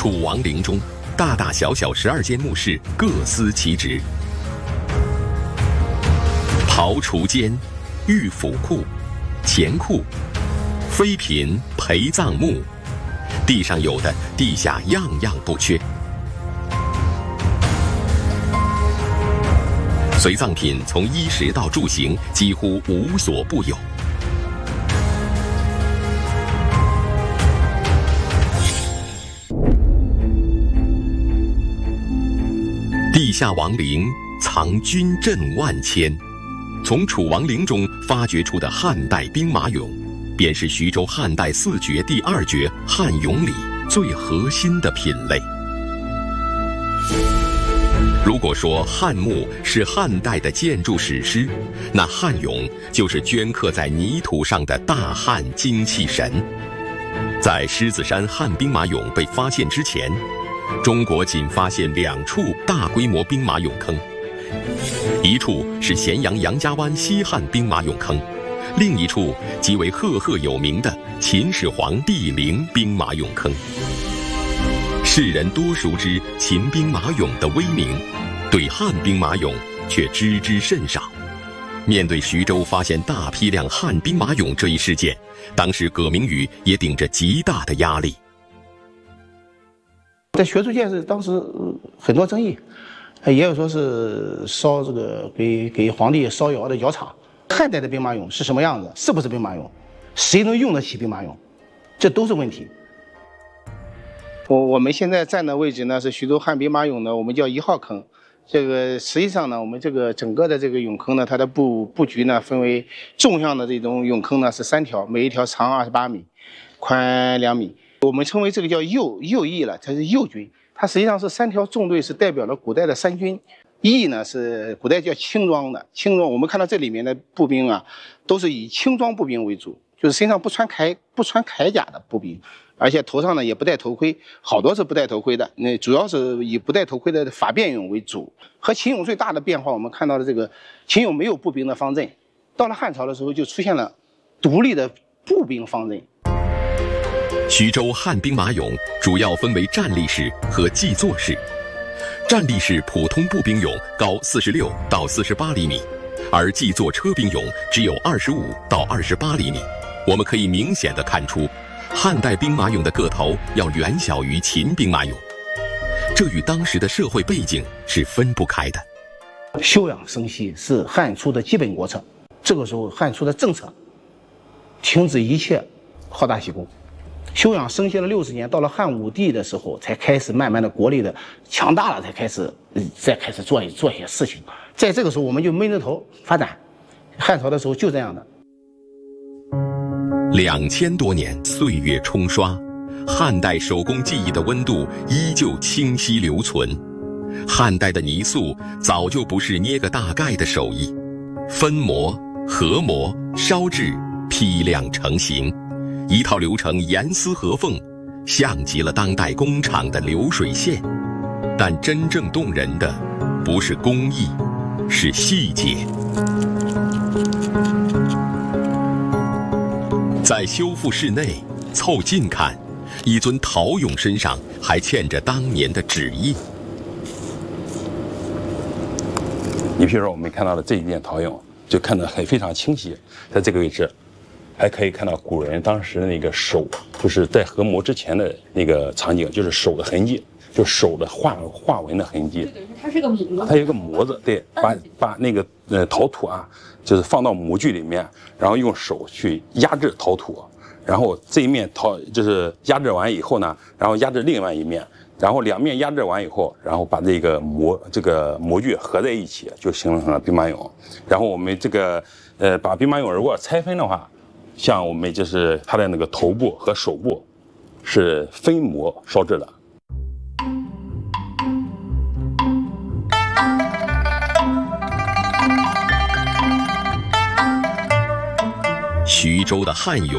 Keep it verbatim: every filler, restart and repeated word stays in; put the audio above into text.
楚王陵中，大大小小十二间墓室各司其职。庖厨间、御府库、钱库、妃嫔陪葬墓，地上有的，地下样样不缺。随葬品从衣食到住行，几乎无所不有。地下王陵藏军阵万千，从楚王陵中发掘出的汉代兵马俑，便是徐州汉代四绝第二绝汉俑里最核心的品类。如果说汉墓是汉代的建筑史诗，那汉俑就是镌刻在泥土上的大汉精气神。在狮子山汉兵马俑被发现之前，中国仅发现两处大规模兵马俑坑，一处是咸阳杨家湾西汉兵马俑坑，另一处即为赫赫有名的秦始皇帝陵兵马俑坑。世人多熟知秦兵马俑的威名，对汉兵马俑却知之甚少。面对徐州发现大批量汉兵马俑这一事件，当时葛明宇也顶着极大的压力。 在学术界是当时很多争议，也有说是烧这个给给皇帝烧窑的窑厂。汉代的兵马俑是什么样子？是不是兵马俑？谁能用得起兵马俑？这都是问题。我我们现在站的位置呢是徐州汉兵马俑呢，我们叫一号坑。这个实际上呢，我们这个整个的这个俑坑呢，它的布布局呢分为纵向的这种俑坑呢是三条，每一条长二十八米，宽两米。我们称为这个叫右右翼了，它是右军，它实际上是三条纵队，是代表了古代的三军。翼呢是古代叫轻装的，轻装我们看到这里面的步兵啊，都是以轻装步兵为主，就是身上不穿铠不穿铠甲的步兵，而且头上呢也不戴头盔，好多是不戴头盔的，那主要是以不戴头盔的法变俑为主。和秦俑最大的变化，我们看到的这个秦俑没有步兵的方阵，到了汉朝的时候就出现了独立的步兵方阵。 徐州汉兵马俑主要分为站立式和祭坐式。站立式普通步兵俑高四十六到四十八厘米，而祭坐车兵俑只有二十五到二十八厘米。我们可以明显地看出，汉代兵马俑的个头要远小于秦兵马俑，这与当时的社会背景是分不开的。 休养生息是汉初的基本国策，这个时候汉初的政策停止一切好大喜功。休养生息了六十年，到了汉武帝的时候，才开始慢慢的国力的强大了，才开始再开始做做一些事情。在这个时候，我们就闷着头发展。汉朝的时候就这样的。 两千多年岁月冲刷，汉代手工技艺的温度依旧清晰留存。汉代的泥塑早就不是捏个大概的手艺，分磨、合磨、烧制、批量成型。一套流程严丝合缝，像极了当代工厂的流水线。但真正动人的不是工艺，是细节。在修复室内凑近看，一尊陶俑身上还嵌着当年的纸印。 你比如说我们看到的这一件陶俑，就看得很非常清晰，在这个位置还可以看到古人当时的那个手，就是在合模之前的那个场景，就是手的痕迹，就手的画画纹的痕迹。 它是个模， 它有个模子，对，把把那个呃陶土啊，就是放到模具里面，然后用手去压制陶土，然后这一面陶就是压制完以后呢，然后压制另外一面，然后两面压制完以后，然后把这个模这个模具合在一起，就形成了兵马俑。然后我们这个呃把兵马俑如果拆分的话，像我们就是它的那个头部和手部是分模烧制的。 徐州的汉俑